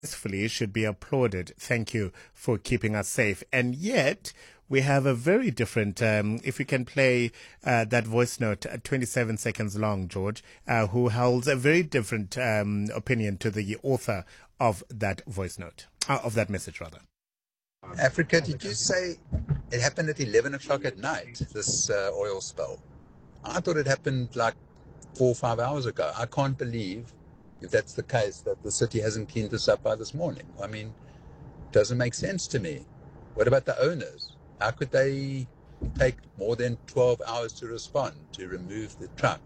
successfully should be applauded. Thank you for keeping us safe. And yet, we have a very different, if we can play that voice note, 27 seconds long, George, who holds a very different opinion to the author of that voice note, of that message, rather. Africa, did you say it happened at 11 o'clock at night, this oil spill? I thought it happened like 4 or 5 hours ago. I can't believe, if that's the case, that the city hasn't cleaned this up by this morning. I mean, it doesn't make sense to me. What about the owners? How could they take more than 12 hours to respond, to remove the truck?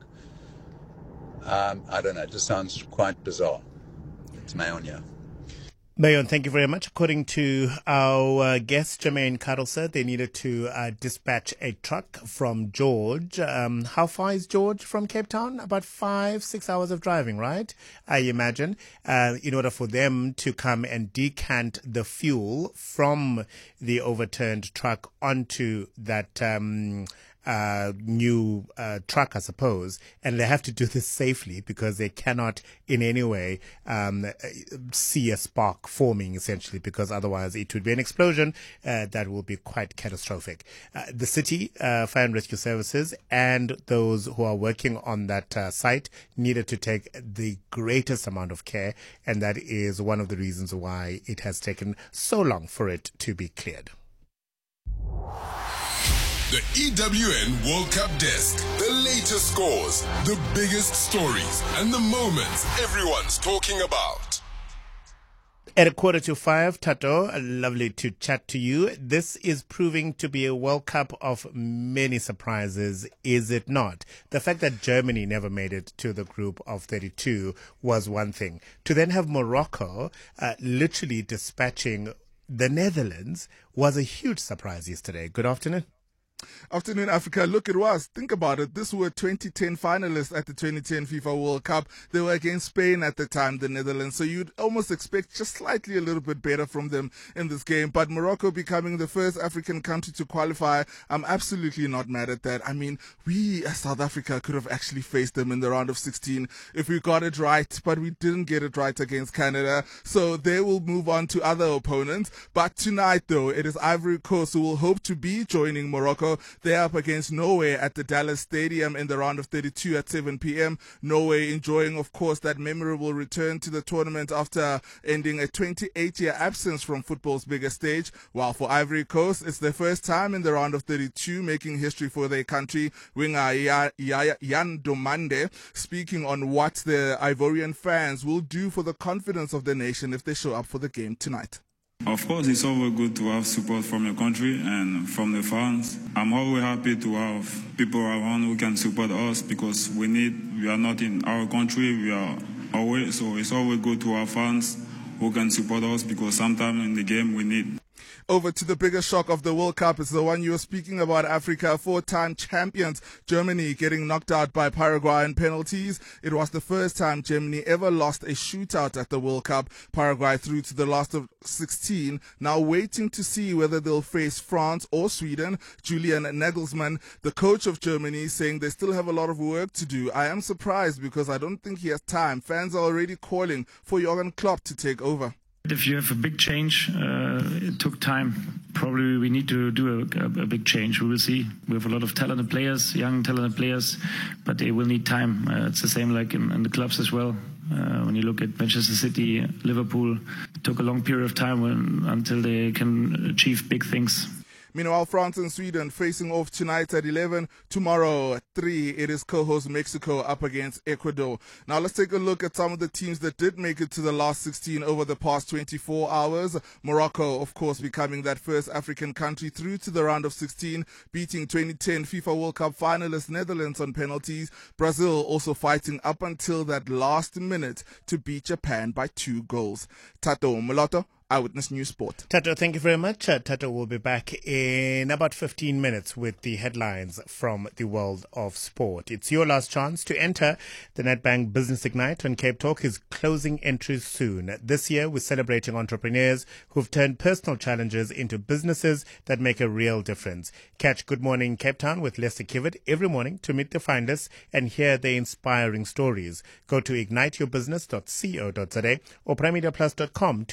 I don't know. It just sounds quite bizarre. It's Mayonia. Mayon, thank you very much. According to our guest, Jermaine Carlser, they needed to dispatch a truck from George. How far is George from Cape Town? About 5-6 hours of driving, right? I imagine, in order for them to come and decant the fuel from the overturned truck onto that new truck, I suppose, and they have to do this safely because they cannot in any way see a spark forming, essentially, because otherwise it would be an explosion that will be quite catastrophic. The city, Fire and Rescue Services, and those who are working on that site needed to take the greatest amount of care, and that is one of the reasons why it has taken so long for it to be cleared. The EWN World Cup Desk. The latest scores, the biggest stories, and the moments everyone's talking about. At 4:45, Tato, lovely to chat to you. This is proving to be a World Cup of many surprises, is it not? The fact that Germany never made it to the group of 32 was one thing. To then have Morocco literally dispatching the Netherlands was a huge surprise yesterday. Good afternoon. Afternoon, Africa. Look, it was. Think about it. This were 2010 finalists at the 2010 FIFA World Cup. They were against Spain at the time, the Netherlands. So you'd almost expect just slightly a little bit better from them in this game. But Morocco becoming the first African country to qualify, I'm absolutely not mad at that. I mean, we as South Africa could have actually faced them in the round of 16 if we got it right, but we didn't get it right against Canada. So they will move on to other opponents. But tonight, though, it is Ivory Coast who will hope to be joining Morocco. They're up against Norway at the Dallas Stadium in the round of 32 at 7 p.m. Norway enjoying, of course, that memorable return to the tournament after ending a 28-year absence from football's biggest stage. While for Ivory Coast, it's their first time in the round of 32, making history for their country. Winger Yan Domande speaking on what the Ivorian fans will do for the confidence of the nation if they show up for the game tonight. Of course, it's always good to have support from your country and from the fans. I'm always happy to have people around who can support us because we are not in our country, we are away, so it's always good to have fans who can support us because sometimes in the game we need. Over to the biggest shock of the World Cup. It's the one you were speaking about, Africa. 4-time champions Germany getting knocked out by Paraguay in penalties. It was the first time Germany ever lost a shootout at the World Cup. Paraguay through to the last of 16. Now waiting to see whether they'll face France or Sweden. Julian Nagelsmann, the coach of Germany, saying they still have a lot of work to do. I am surprised because I don't think he has time. Fans are already calling for Jurgen Klopp to take over. If you have a big change, it took time. Probably we need to do a big change. We will see. We have a lot of talented players, young talented players, but they will need time. It's the same like in the clubs as well. When you look at Manchester City, Liverpool, it took a long period of time until they can achieve big things. Meanwhile, France and Sweden facing off tonight at 11. Tomorrow at 3, it is co-host Mexico up against Ecuador. Now let's take a look at some of the teams that did make it to the last 16 over the past 24 hours. Morocco, of course, becoming that first African country through to the round of 16, beating 2010 FIFA World Cup finalist Netherlands on penalties. Brazil also fighting up until that last minute to beat Japan by 2 goals. Tato Moloto, Eyewitness News Sport. Tato, thank you very much. Tato will be back in about 15 minutes with the headlines from the world of sport. It's your last chance to enter the Nedbank Business Ignite when Cape Talk is closing entries soon. This year, we're celebrating entrepreneurs who've turned personal challenges into businesses that make a real difference. Catch Good Morning Cape Town with Lester Kivet every morning to meet the finalists and hear their inspiring stories. Go to igniteyourbusiness.co.za or primeediaplus.com